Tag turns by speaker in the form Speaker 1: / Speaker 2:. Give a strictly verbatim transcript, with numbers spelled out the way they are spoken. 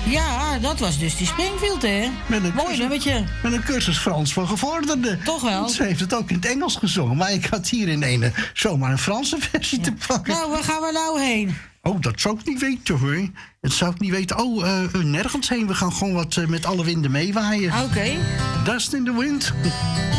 Speaker 1: Ja, dat was dus die Springfield, hè?
Speaker 2: Met een
Speaker 1: Mooi
Speaker 2: cursus,
Speaker 1: nummertje.
Speaker 2: Met een cursus Frans voor gevorderden.
Speaker 1: Toch wel?
Speaker 2: Want ze heeft het ook in het Engels gezongen. Maar ik had hier in een zomaar een Franse versie te pakken.
Speaker 1: Nou, waar gaan we nou heen?
Speaker 2: Oh, dat zou ik niet weten, hoor. Dat zou ik niet weten. Oh, uh, nergens heen. We gaan gewoon wat uh, met alle winden meewaaien.
Speaker 1: Oké. Okay.
Speaker 2: Dust in the wind.